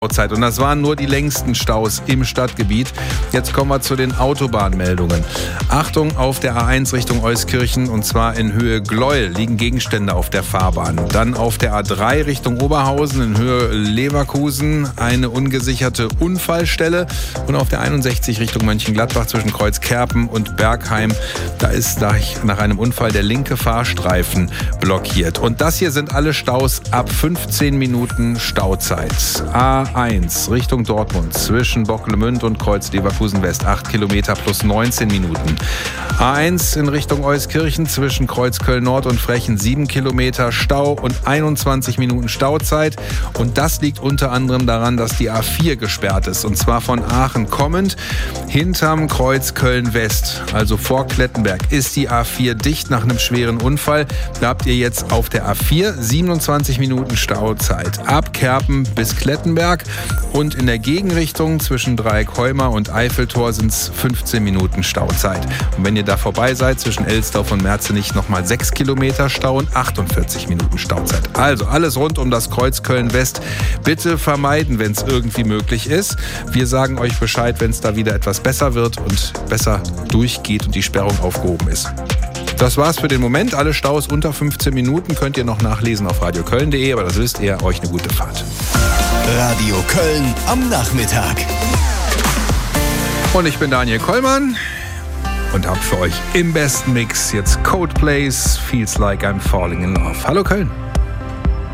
Zeit. Und das waren nur die längsten Staus im Stadtgebiet. Jetzt kommen wir zu den Autobahnmeldungen. Achtung auf der A1 Richtung Euskirchen, und zwar in Höhe Gleuel liegen Gegenstände auf der Fahrbahn. Dann auf der A3 Richtung Oberhausen in Höhe Leverkusen eine ungesicherte Unfallstelle. Und auf der 61 Richtung Mönchengladbach zwischen Kreuzkerpen und Bergheim, da ist nach einem Unfall der linke Fahrstreifen blockiert. Und das hier sind alle Staus ab 15 Minuten Stauzeit. A1 Richtung Dortmund zwischen Bocklemünd und Kreuz Leverkusen West 8 Kilometer plus 19 Minuten. A1 in Richtung Euskirchen zwischen Kreuz Köln Nord und Frechen 7 Kilometer Stau und 21 Minuten Stauzeit. Und das liegt unter anderem daran, dass die A4 gesperrt ist. Und zwar von Aachen kommend hinterm Kreuz Köln West, also vor Klettenberg, ist die A4 dicht nach einem schweren Unfall. Da habt ihr jetzt auf der A4 27 Minuten Stauzeit. Ab Kerpen bis Klettenberg. Und in der Gegenrichtung zwischen Dreieck-Heuma und Eiffeltor sind es 15 Minuten Stauzeit. Und wenn ihr da vorbei seid, zwischen Elsdorf und Merzenich nochmal 6 Kilometer Stau und 48 Minuten Stauzeit. Also alles rund um das Kreuz Köln-West. Bitte vermeiden, wenn es irgendwie möglich ist. Wir sagen euch Bescheid, wenn es da wieder etwas besser wird und besser durchgeht und die Sperrung aufgehoben ist. Das war's für den Moment. Alle Staus unter 15 Minuten könnt ihr noch nachlesen auf radioköln.de, aber das wisst ihr, euch eine gute Fahrt. Radio Köln am Nachmittag. Und ich bin Daniel Kollmann und habe für euch im besten Mix jetzt Coldplay's Feels Like I'm Falling in Love. Hallo Köln.